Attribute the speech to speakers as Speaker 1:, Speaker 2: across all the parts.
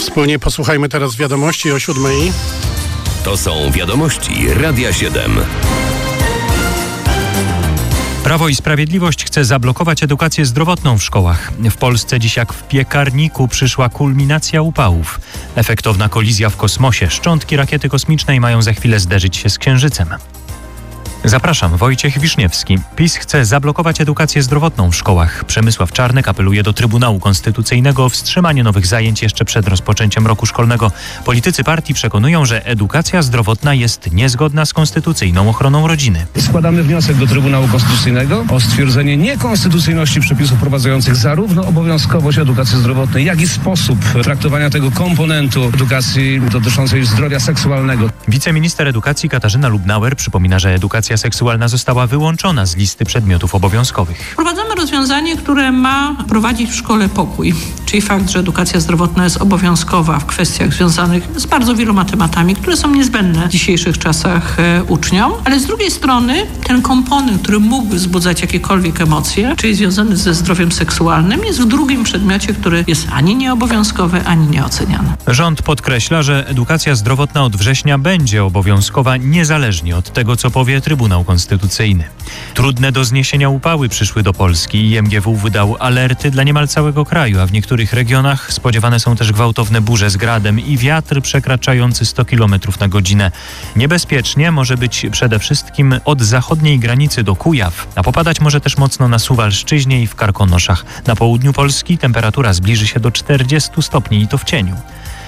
Speaker 1: Wspólnie posłuchajmy teraz wiadomości o 7:00.
Speaker 2: To są wiadomości Radia 7.
Speaker 3: Prawo i Sprawiedliwość chce zablokować edukację zdrowotną w szkołach. W Polsce dziś jak w piekarniku przyszła kulminacja upałów. Efektowna kolizja w kosmosie. Szczątki rakiety kosmicznej mają za chwilę zderzyć się z Księżycem. Zapraszam, Wojciech Wiszniewski. PiS chce zablokować edukację zdrowotną w szkołach. Przemysław Czarnek apeluje do Trybunału Konstytucyjnego o wstrzymanie nowych zajęć jeszcze przed rozpoczęciem roku szkolnego. Politycy partii przekonują, że edukacja zdrowotna jest niezgodna z konstytucyjną ochroną rodziny.
Speaker 4: Składamy wniosek do Trybunału Konstytucyjnego o stwierdzenie niekonstytucyjności przepisów wprowadzających zarówno obowiązkowość edukacji zdrowotnej, jak i sposób traktowania tego komponentu edukacji dotyczącej zdrowia seksualnego.
Speaker 3: Wiceminister edukacji Katarzyna Lubnauer przypomina, że edukacja seksualna została wyłączona z listy przedmiotów obowiązkowych.
Speaker 5: Wprowadzamy rozwiązanie, które ma prowadzić w szkole pokój, czyli fakt, że edukacja zdrowotna jest obowiązkowa w kwestiach związanych z bardzo wieloma tematami, które są niezbędne w dzisiejszych czasach uczniom, ale z drugiej strony ten komponent, który mógłby wzbudzać jakiekolwiek emocje, czyli związany ze zdrowiem seksualnym, jest w drugim przedmiocie, który jest ani nieobowiązkowy, ani nieoceniany.
Speaker 3: Rząd podkreśla, że edukacja zdrowotna od września będzie obowiązkowa niezależnie od tego, co powie Trybunał Konstytucyjny. Trudne do zniesienia upały przyszły do Polski i MGW wydał alerty dla niemal całego kraju, a w niektórych regionach spodziewane są też gwałtowne burze z gradem i wiatr przekraczający 100 km na godzinę. Niebezpiecznie może być przede wszystkim od zachodniej granicy do Kujaw, a popadać może też mocno na Suwalszczyźnie i w Karkonoszach. Na południu Polski temperatura zbliży się do 40 stopni i to w cieniu.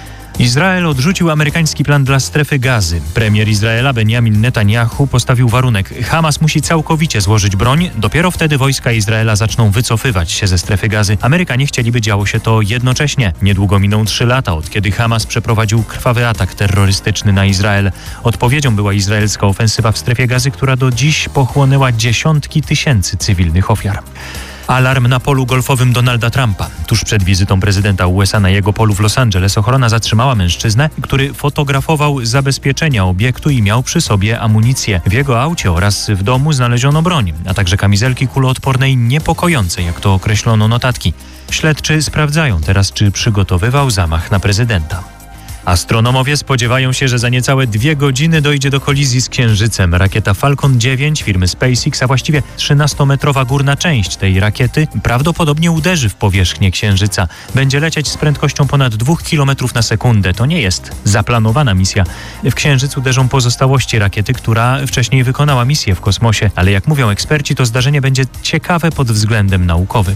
Speaker 3: Izrael odrzucił amerykański plan dla strefy Gazy. Premier Izraela Benjamin Netanyahu postawił warunek: Hamas musi całkowicie złożyć broń, dopiero wtedy wojska Izraela zaczną wycofywać się ze strefy Gazy. Amerykanie chcieli, by działo się to jednocześnie. Niedługo miną 3 lata, od kiedy Hamas przeprowadził krwawy atak terrorystyczny na Izrael. Odpowiedzią była izraelska ofensywa w strefie Gazy, która do dziś pochłonęła dziesiątki tysięcy cywilnych ofiar. Alarm na polu golfowym Donalda Trumpa. Tuż przed wizytą prezydenta USA na jego polu w Los Angeles ochrona zatrzymała mężczyznę, który fotografował zabezpieczenia obiektu i miał przy sobie amunicję. W jego aucie oraz w domu znaleziono broń, a także kamizelki kuloodporne i niepokojące, jak to określono notatki. Śledczy sprawdzają teraz, czy przygotowywał zamach na prezydenta. Astronomowie spodziewają się, że za niecałe 2 godziny dojdzie do kolizji z Księżycem. Rakieta Falcon 9 firmy SpaceX, a właściwie 13-metrowa górna część tej rakiety prawdopodobnie uderzy w powierzchnię Księżyca. Będzie lecieć z prędkością ponad 2 km na sekundę. To nie jest zaplanowana misja. W Księżyc uderzą pozostałości rakiety, która wcześniej wykonała misję w kosmosie. Ale jak mówią eksperci, to zdarzenie będzie ciekawe pod względem naukowym.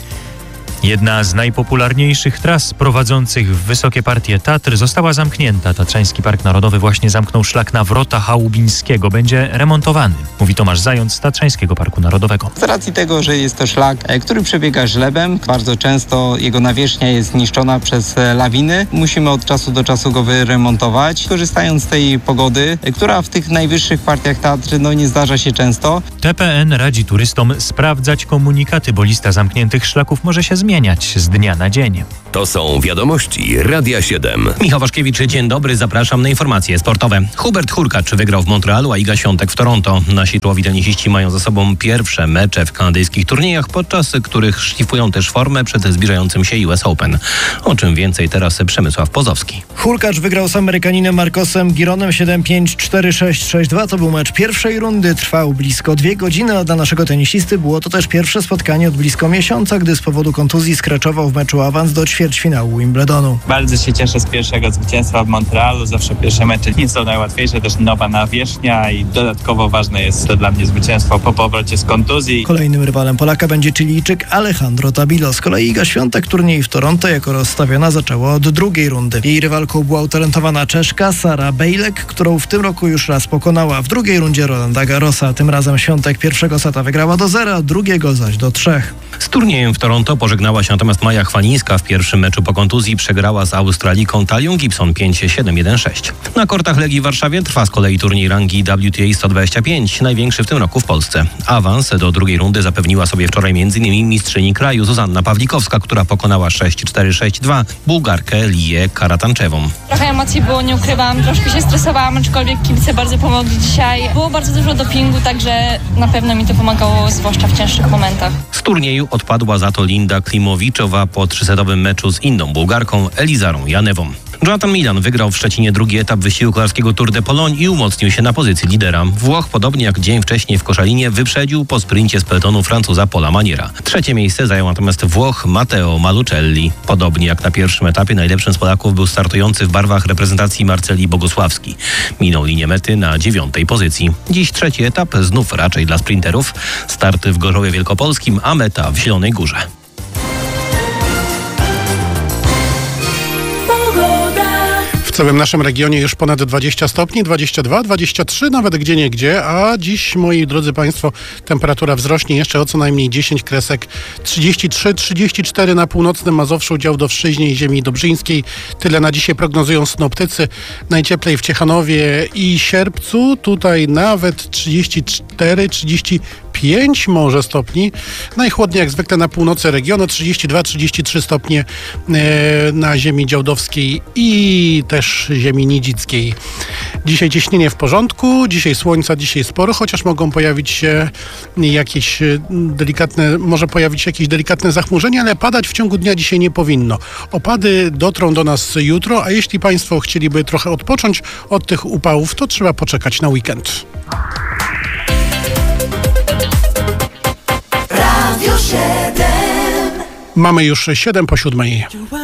Speaker 3: Jedna z najpopularniejszych tras prowadzących w wysokie partie Tatr została zamknięta. Tatrzański Park Narodowy właśnie zamknął szlak na Wrota Chałubińskiego. Będzie remontowany, mówi Tomasz Zając z Tatrzańskiego Parku Narodowego.
Speaker 6: Z racji tego, że jest to szlak, który przebiega żlebem, bardzo często jego nawierzchnia jest zniszczona przez lawiny. Musimy od czasu do czasu go wyremontować. Korzystając z tej pogody, która w tych najwyższych partiach Tatr nie zdarza się często.
Speaker 3: TPN radzi turystom sprawdzać komunikaty, bo lista zamkniętych szlaków może się zmieniać z dnia na dzień.
Speaker 2: To są wiadomości Radia 7.
Speaker 7: Michał Waszkiewicz, dzień dobry, zapraszam na informacje sportowe. Hubert Hurkacz wygrał w Montrealu, a Iga Świątek w Toronto. Nasi czołowi tenisiści mają za sobą pierwsze mecze w kanadyjskich turniejach, podczas których szlifują też formę przed zbliżającym się US Open. O czym więcej teraz Przemysław Pozowski.
Speaker 8: Hurkacz wygrał z Amerykaninem Marcosem Gironem 7-5, 4-6, 6-2. To był mecz pierwszej rundy, trwał blisko 2 godziny, a dla naszego tenisisty było to też pierwsze spotkanie od blisko miesiąca, gdy z powodu kontuzji skraczował w meczu awans do ćwierćfinału Wimbledonu.
Speaker 9: Bardzo się cieszę z pierwszego zwycięstwa w Montrealu. Zawsze pierwsze mecze nie są najłatwiejsze, też nowa nawierzchnia i dodatkowo ważne jest to dla mnie zwycięstwo po powrocie z kontuzji.
Speaker 8: Kolejnym rywalem Polaka będzie Chilijczyk Alejandro Tabilo. Z kolei Iga Świątek turniej w Toronto jako rozstawiona zaczęła od 2. rundy. Jej rywalką była utalentowana Czeszka Sara Bejlek, którą w tym roku już raz pokonała. W 2. rundzie Rolanda Garrosa. Tym razem Świątek pierwszego seta wygrała do 0, drugiego zaś do 3.
Speaker 7: Z turniejem w Toronto pożegnała się natomiast Maja Chwalińska. W pierwszym meczu po kontuzji przegrała z Australijką Talią Gibson 5-7, 1-6. Na kortach Legii w Warszawie trwa z kolei turniej rangi WTA 125, największy w tym roku w Polsce. Awans do 2. rundy zapewniła sobie wczoraj m.in. mistrzyni kraju Zuzanna Pawlikowska, która pokonała 6-4, 6-2 Bułgarkę Liję Karatanczewą.
Speaker 10: Trochę emocji było, nie ukrywam, troszkę się stresowałam, aczkolwiek kibice bardzo pomogli dzisiaj. Było bardzo dużo dopingu, także na pewno mi to pomagało, zwłaszcza w cięższych momentach.
Speaker 7: Z turnieju odpadła za to Linda Klimowiczowa po 3-setowym meczu meczu z inną Bułgarką Elizarą Janewą. Jonathan Milan wygrał w Szczecinie drugi etap wyścigu kolarskiego Tour de Pologne i umocnił się na pozycji lidera. Włoch, podobnie jak dzień wcześniej w Koszalinie, wyprzedził po sprincie z peletonu Francuza Paula Maniera. Trzecie miejsce zajął natomiast Włoch Matteo Malucelli. Podobnie jak na pierwszym etapie, najlepszym z Polaków był startujący w barwach reprezentacji Marceli Bogosławski. Minął linię mety na 9. pozycji. Dziś trzeci etap, znów raczej dla sprinterów. Start w Gorzowie Wielkopolskim, a meta w Zielonej Górze.
Speaker 1: W całym naszym regionie już ponad 20 stopni, 22, 23, nawet gdzieniegdzie, a dziś, moi drodzy Państwo, temperatura wzrośnie jeszcze o co najmniej 10 kresek, 33, 34 na północnym Mazowszu, Działdowszczyźnie i ziemi dobrzyńskiej. Tyle na dzisiaj prognozują synoptycy. Najcieplej w Ciechanowie i Sierpcu, tutaj nawet 34, 35 może stopni. Najchłodniej jak zwykle na północy regionu, 32-33 stopnie na ziemi działdowskiej i też ziemi nidzickiej. Dzisiaj ciśnienie w porządku, dzisiaj słońca, dzisiaj sporo, chociaż mogą pojawić się jakieś delikatne zachmurzenie, ale padać w ciągu dnia dzisiaj nie powinno. Opady dotrą do nas jutro, a jeśli Państwo chcieliby trochę odpocząć od tych upałów, to trzeba poczekać na weekend. Radio 7. Mamy już 7 po 7.